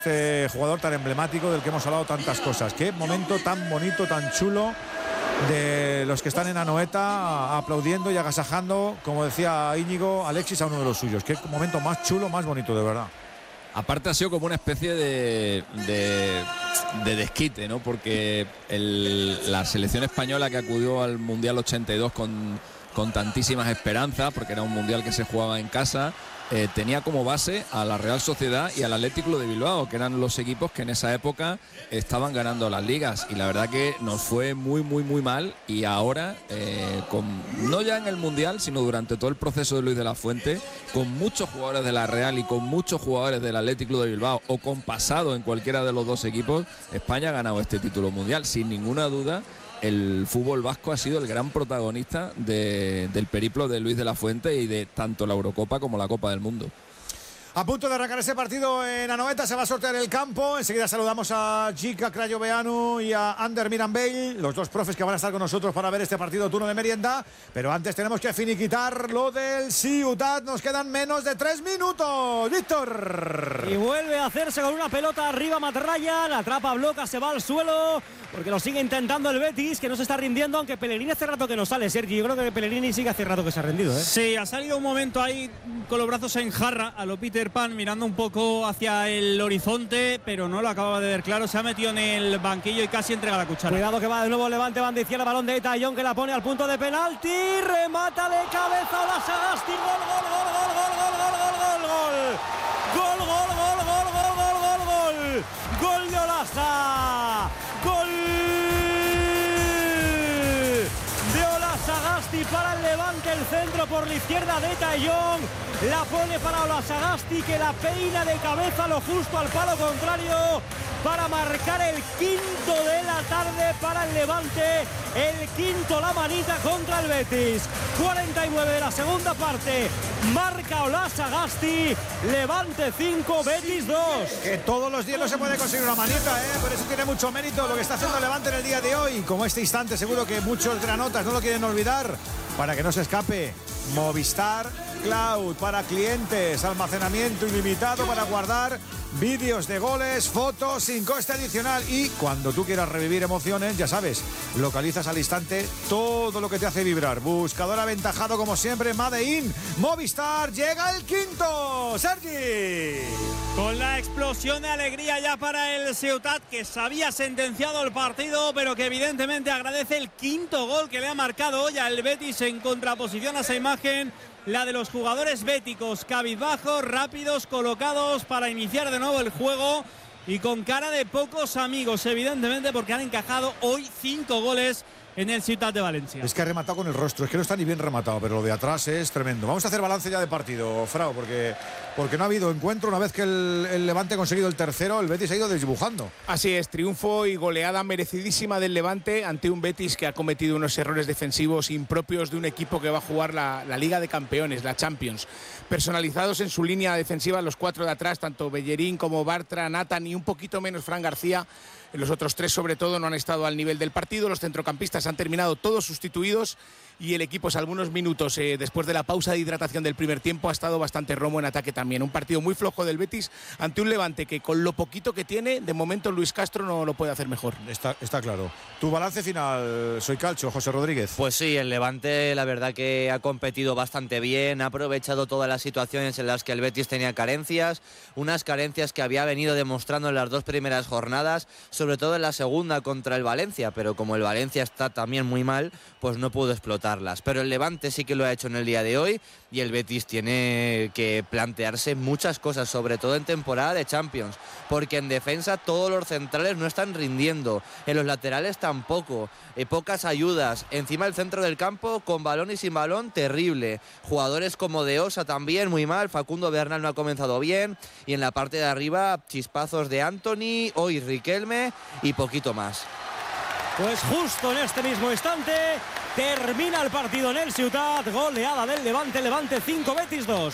Este jugador tan emblemático del que hemos hablado tantas cosas. Qué momento tan bonito, tan chulo de los que están en Anoeta aplaudiendo y agasajando, como decía Íñigo, Alexis a uno de los suyos. Qué momento más chulo, más bonito, de verdad. Aparte ha sido como una especie de desquite, ¿no? Porque la selección española que acudió al Mundial 82 con tantísimas esperanzas, porque era un Mundial que se jugaba en casa, tenía como base a la Real Sociedad y al Athletic Club de Bilbao, que eran los equipos que en esa época estaban ganando las ligas, y la verdad que nos fue muy mal, y ahora no ya en el Mundial, sino durante todo el proceso de Luis de la Fuente, con muchos jugadores de la Real y con muchos jugadores del Athletic Club de Bilbao, o con pasado en cualquiera de los dos equipos, España ha ganado este título mundial sin ninguna duda. El fútbol vasco ha sido el gran protagonista del periplo de Luis de la Fuente y de tanto la Eurocopa como la Copa del Mundo. A punto de arrancar ese partido en Anoeta, se va a sortear el campo. Enseguida saludamos a Jica Crayoveanu y a Ander Miranbey, los dos profes que van a estar con nosotros para ver este partido turno de merienda. Pero antes tenemos que finiquitar lo del Ciutat. Nos quedan menos de 3 minutos. Víctor. Y vuelve a hacerse con una pelota arriba Matraya. La atrapa, bloca, se va al suelo, porque lo sigue intentando el Betis, que no se está rindiendo, aunque Pellegrini hace rato que no sale, Sergi. Yo creo que Pellegrini sigue hace rato que se ha rendido, ¿eh? Sí, ha salido un momento ahí con los brazos en jarra a lo Peter Pan, mirando un poco hacia el horizonte, pero no lo acababa de ver claro. Se ha metido en el banquillo y casi entrega la cuchara. Cuidado que va de nuevo Levante, banda izquierda, balón de Tayón, que la pone al punto de penalti, remata de cabeza la Sagasti, gol de Olaza, gol de Olasagasti para el Levante, el centro por la izquierda de Tayón, la pone para Olasagasti, que la peina de cabeza lo justo al palo contrario para marcar el quinto de la tarde para el Levante, el quinto la manita contra el Betis. 49 de la segunda parte, marca Olasagasti, Levante 5, Betis 2. Que todos los días no se puede conseguir una manita, por eso tiene mucho mérito lo que está haciendo el Levante en el día de hoy. Como este instante seguro que muchos granotas no lo quieren olvidar, para que no se escape. Movistar Cloud para clientes, almacenamiento ilimitado para guardar vídeos de goles, fotos sin coste adicional, y cuando tú quieras revivir emociones, ya sabes, localizas al instante todo lo que te hace vibrar. Buscador aventajado como siempre, Made in Movistar. Llega el quinto, Sergi. Con la explosión de alegría ya para el Ciutat, que se había sentenciado el partido, pero que evidentemente agradece el quinto gol que le ha marcado hoy al Betis, en contraposición a esa imagen, la de los jugadores béticos, cabizbajos, rápidos, colocados para iniciar de nuevo el juego y con cara de pocos amigos, evidentemente, porque han encajado hoy 5 goles en el Ciutat de Valencia. Es que ha rematado con el rostro, es que no está ni bien rematado, pero lo de atrás es tremendo. Vamos a hacer balance ya de partido, Frau, porque no ha habido encuentro. Una vez que el Levante ha conseguido el tercero, el Betis ha ido desdibujando. Así es, triunfo y goleada merecidísima del Levante ante un Betis que ha cometido unos errores defensivos impropios de un equipo que va a jugar la Liga de Campeones, la Champions. Personalizados en su línea defensiva los 4 de atrás, tanto Bellerín como Bartra, Nathan y un poquito menos Fran García. Los otros 3 sobre todo no han estado al nivel del partido. Los centrocampistas han terminado todos sustituidos y el equipo, algunos minutos después de la pausa de hidratación del primer tiempo, ha estado bastante romo en ataque también. Un partido muy flojo del Betis ante un Levante que con lo poquito que tiene, de momento Luis Castro no lo puede hacer mejor. Está claro. Tu balance final, soy Calcio, José Rodríguez. Pues sí, el Levante la verdad que ha competido bastante bien, ha aprovechado todas las situaciones en las que el Betis tenía carencias, unas carencias que había venido demostrando en las 2 primeras jornadas, sobre todo en la segunda contra el Valencia, pero como el Valencia está también muy mal, pues no pudo explotarlas. Pero el Levante sí que lo ha hecho en el día de hoy, y el Betis tiene que plantearse muchas cosas, sobre todo en temporada de Champions, porque en defensa todos los centrales no están rindiendo, en los laterales tampoco, pocas ayudas, encima el centro del campo con balón y sin balón terrible, jugadores como De Osa también muy mal, Facundo Bernal no ha comenzado bien, y en la parte de arriba chispazos de Antony, hoy Riquelme y poquito más. Pues justo en este mismo instante termina el partido en el Ciutat, goleada del Levante, Levante 5, Betis 2.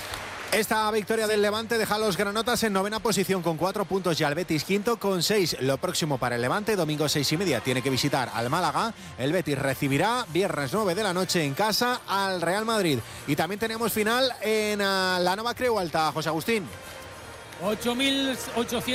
Esta victoria del Levante deja a los granotas en 9ª posición con 4 puntos y al Betis quinto con 6. Lo próximo para el Levante, domingo 6:30, tiene que visitar al Málaga. El Betis recibirá viernes 9 de la noche en casa al Real Madrid. Y también tenemos final en la Nova Creu Alta, José Agustín. 8.800